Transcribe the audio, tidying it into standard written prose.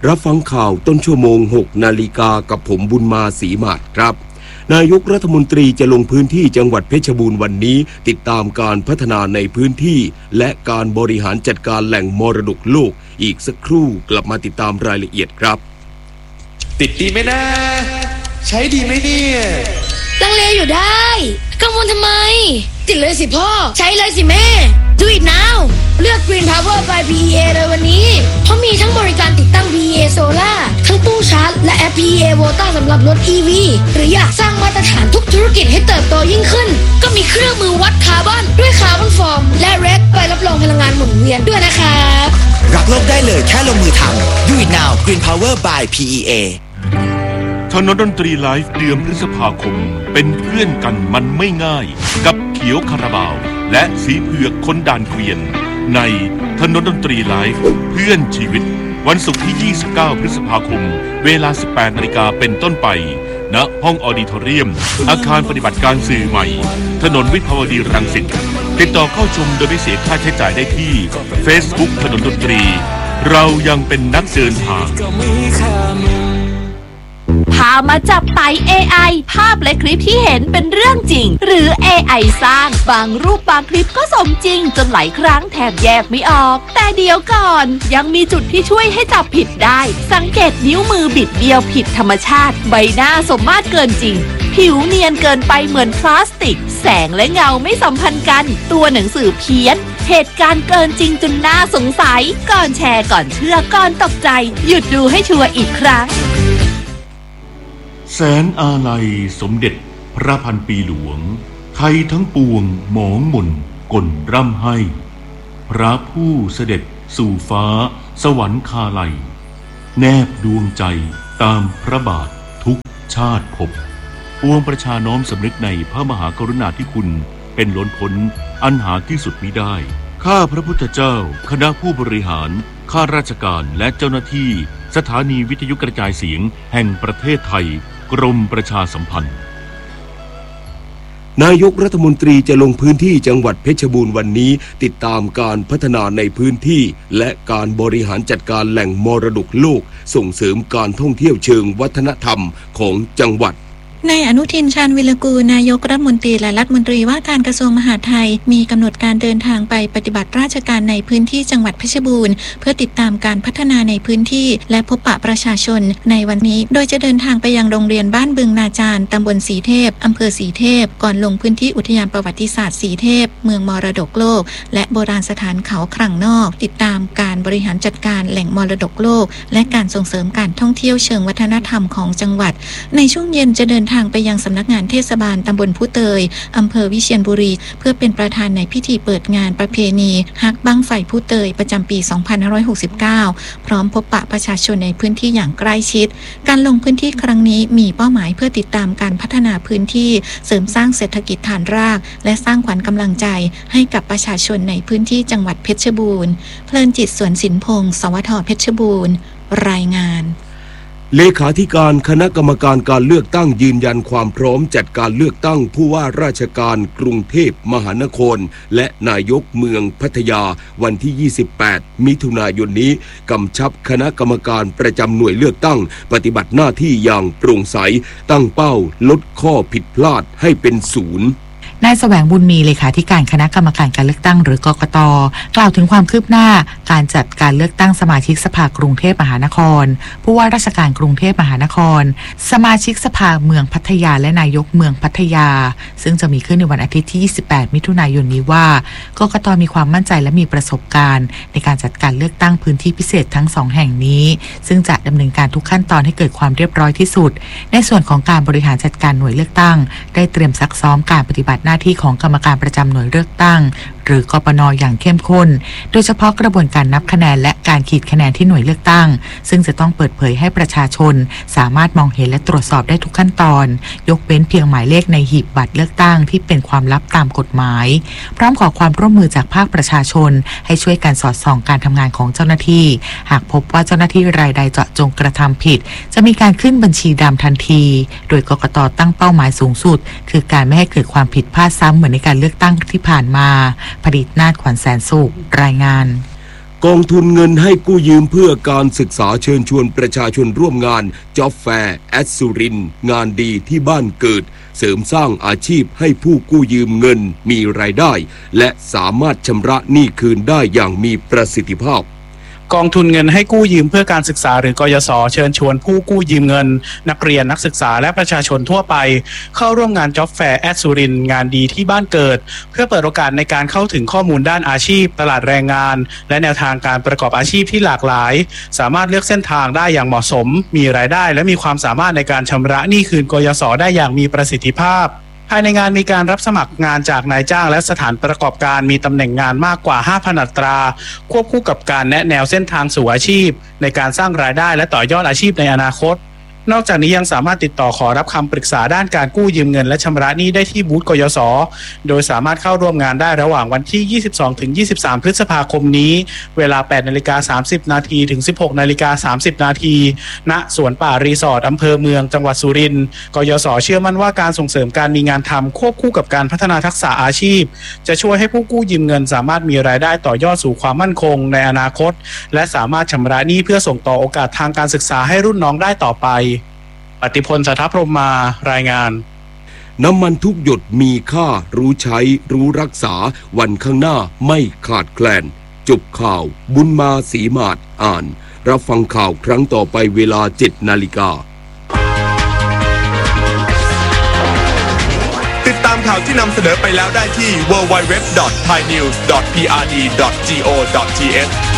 รับฟังข่าวต้นชั่วโมง 6 นาฬิกากับผมบุญมาศรีมาศครับนายกรัฐมนตรีจะลงพื้นที่จังหวัดเพชรบูรณ์วันนี้ติดตามการพัฒนาในพื้นที่และการบริหารจัดการแหล่งมรดกโลกอีกสักครู่กลับมาติดตามรายละเอียดครับติดดีไหมนะใช้ดีไหมเนี่ยลังเลอยู่ได้กังวลทำไมติดเลยสิพ่อใช้เลยสิแม่ Do it now เลือก Green Power by PEA เลยวันนี้เพราะมีทั้งบริการติดตั้ง PEA Solar ทั้งตู้ชาร์จและแอป PEA Volta สำหรับรถ EV หรืออยากสร้างมาตรฐานทุกธุรกิจให้เติบโตยิ่งขึ้นก็มีเครื่องมือวัดคาร์บอนด้วยคาร์บอนฟอร์มและเรคใบรับรองพลังงานหมุนเวียนด้วยนะครับรักโลกได้เลยแค่ลงมือทำ Do it now Green Power by PEA ถนนดนตรีไลฟ์เดือนพฤษภาคมเป็นเพื่อนกันมันไม่ง่ายกับเขียวคาราบาวและสีเผือกคนด่านเกวียนในถนนดนตรีไลฟ์เพื่อนชีวิตวันศุกร์ที่ 29 พฤษภาคมเวลา 18 นาฬิกาเป็นต้นไปณห้องออดิทอเรียมอาคารปฏิบัติการสื่อใหม่ถนนวิภาวดีรังสิตติดต่อเข้าชมโดยไม่เสียค่าใช้จ่ายได้ที่ Facebook ถนนดนตรีเรายังเป็นนักเดินทางพามาจับไต่ AI ภาพและคลิปที่เห็นเป็นเรื่องจริงหรือ AI สร้างบางรูปบางคลิปก็สมจริงจนหลายครั้งแทบแยกไม่ออกแต่เดี๋ยวก่อนยังมีจุดที่ช่วยให้จับผิดได้สังเกตนิ้วมือบิดเบี้ยวผิดธรรมชาติใบหน้าสมมาตรเกินจริงผิวเนียนเกินไปเหมือนพลาสติกแสงและเงาไม่สัมพันธ์กันตัวหนังสือเพี้ยนเหตุการณ์เกินจริงจนน่าสงสัยก่อนแชร์ก่อนเชื่อก่อนตกใจหยุดดูให้ชัวร์อีกครั้งแสนอาลัยสมเด็จพระพันปีหลวงไทยทั้งปวงหมองหม่นก่นร่ำให้พระผู้เสด็จสู่ฟ้าสวรรคาลัยแนบดวงใจตามพระบาททุกชาติภพปวงประชาน้อมสำนึกในพระมหากรุณาธิคุณเป็นล้นพ้นอันหาที่สุดมิได้ข้าพระพุทธเจ้าคณะผู้บริหารข้าราชการและเจ้าหน้าที่สถานีวิทยุกระจายเสียงแห่งประเทศไทยกรมประชาสัมพันธ์นายกรัฐมนตรีจะลงพื้นที่จังหวัดเพชรบูรณ์วันนี้ติดตามการพัฒนาในพื้นที่และการบริหารจัดการแหล่งมรดกโลกส่งเสริมการท่องเที่ยวเชิงวัฒนธรรมของจังหวัดนายอนุทินชาญวิรกูลนายกรัฐมนตรีและรัฐมนตรีว่าการกระทรวงมหาดไทยมีกำหนดการเดินทางไปปฏิบัติราชการในพื้นที่จังหวัดเพชรบูรณ์เพื่อติดตามการพัฒนาในพื้นที่และพบปะประชาชนในวันนี้โดยจะเดินทางไปยังโรงเรียนบ้านบึงนาจารตำบลสีเทพอำเภอสีเทพก่อนลงพื้นที่อุทยานประวัติศาสตร์สีเทพเมืองมรดกโลกและโบราณสถานเขาครั่งนอกติดตามการบริหารจัดการแหล่งมรดกโลกและการส่งเสริมการท่องเที่ยวเชิงวัฒนธรรมของจังหวัดในช่วงเย็นจะเดินทางไปยังสำนักงานเทศบาลตำบลผู้เตยอำเภอวิเชียรบุรีเพื่อเป็นประธานในพิธีเปิดงานประเพณีฮักบั้งไฟผู้เตยประจำปี 2569 พร้อมพบปะประชาชนในพื้นที่อย่างใกล้ชิดการลงพื้นที่ครั้งนี้มีเป้าหมายเพื่อติดตามการพัฒนาพื้นที่เสริมสร้างเศรษฐกิจฐานรากและสร้างขวัญกำลังใจให้กับประชาชนในพื้นที่จังหวัดเพชรบูรณ์เพลินจิตสวนสินพงศ์สวทเพชรบูรณ์รายงานเลขาธิการคณะกรรมการการเลือกตั้งยืนยันความพร้อมจัดการเลือกตั้งผู้ว่าราชการกรุงเทพมหานครและนายกเมืองพัทยาวันที่ 28 มิถุนายนนี้กำชับคณะกรรมการประจำหน่วยเลือกตั้งปฏิบัติหน้าที่อย่างโปร่งใสตั้งเป้าลดข้อผิดพลาดให้เป็นศูนย์นายแสวงบุญมีเลขาธิการคณะกรรมการการเลือกตั้งหรือกกต.กล่าวถึงความคืบหน้าการจัดการเลือกตั้งสมาชิกสภากรุงเทพมหานครผู้ว่าราชการกรุงเทพมหานครสมาชิกสภาเมืองพัทยาและนายกเมืองพัทยาซึ่งจะมีขึ้นในวันอาทิตย์ที่ 28 มิถุนายนนี้ว่ากกต.มีความมั่นใจและมีประสบการณ์ในการจัดการเลือกตั้งพื้นที่พิเศษทั้ง2แห่งนี้ซึ่งจะดำเนินการทุกขั้นตอนให้เกิดความเรียบร้อยที่สุดในส่วนของการบริหารจัดการหน่วยเลือกตั้งได้เตรียมซักซ้อมการปฏิบัติหน้าที่ของกรรมการประจำหน่วยเลือกตั้งหรือกปน.อย่างเข้มข้นโดยเฉพาะกระบวนการนับคะแนนและการขีดคะแนนที่หน่วยเลือกตั้งซึ่งจะต้องเปิดเผยให้ประชาชนสามารถมองเห็นและตรวจสอบได้ทุกขั้นตอนยกเว้นเพียงหมายเลขในหีบบัตรเลือกตั้งที่เป็นความลับตามกฎหมายพร้อมขอความร่วมมือจากภาคประชาชนให้ช่วยกันสอดส่องการทำงานของเจ้าหน้าที่หากพบว่าเจ้าหน้าที่รายใดเจาะจงกระทำผิดจะมีการขึ้นบัญชีดำทันทีโดยกกต.ตั้งเป้าหมายสูงสุดคือการไม่ให้เกิดความผิดพลาดซ้ำเหมือนในการเลือกตั้งที่ผ่านมาผลิตนาฏขวัญแสนสุขรายงานกองทุนเงินให้กู้ยืมเพื่อการศึกษาเชิญชวนประชาชนร่วมงาน Job Fair at สุรินทร์งานดีที่บ้านเกิดเสริมสร้างอาชีพให้ผู้กู้ยืมเงินมีรายได้และสามารถชำระหนี้คืนได้อย่างมีประสิทธิภาพกองทุนเงินให้กู้ยืมเพื่อการศึกษาหรือกยศเชิญชวนผู้กู้ยืมเงินนักเรียนนักศึกษาและประชาชนทั่วไปเข้าร่วมงาน Job Fair at สุรินทร์งานดีที่บ้านเกิดเพื่อเปิดโอกาสในการเข้าถึงข้อมูลด้านอาชีพตลาดแรงงานและแนวทางการประกอบอาชีพที่หลากหลายสามารถเลือกเส้นทางได้อย่างเหมาะสมมีรายได้และมีความสามารถในการชำระหนี้คืนกยศได้อย่างมีประสิทธิภาพภายในงานมีการรับสมัครงานจากนายจ้างและสถานประกอบการมีตำแหน่งงานมากกว่า 5,000 อัตราควบคู่กับการแนะแนวเส้นทางสู่อาชีพในการสร้างรายได้และต่อยอดอาชีพในอนาคตนอกจากนี้ยังสามารถติดต่อขอรับคำปรึกษาด้านการกู้ยืมเงินและชำระหนี้ได้ที่บูธกยศโดยสามารถเข้าร่วมงานได้ระหว่างวันที่ 22-23 พฤษภาคมนี้เวลา 8:30 น.ถึง 16:30 น.ณสวนป่ารีสอร์ทอำเภอเมืองจังหวัดสุรินทร์กยศเชื่อมั่นว่าการส่งเสริมการมีงานทำควบคู่กับการพัฒนาทักษะอาชีพจะช่วยให้ผู้กู้ยืมเงินสามารถมีรายได้ต่อยอดสู่ความมั่นคงในอนาคตและสามารถชำระหนี้เพื่อส่งต่อโอกาสทางการศึกษาให้รุ่นน้องได้ต่อไปปฏิพล สัทธพรหมมารายงานน้ำมันทุกหยดมีค่ารู้ใช้รู้รักษาวันข้างหน้าไม่ขาดแคลนจบข่าวบุญมาศรีมาศอ่านรับฟังข่าวครั้งต่อไปเวลา 7 นาฬิกาติดตามข่าวที่นำเสนอไปแล้วได้ที่ www.thainews.prd.go.th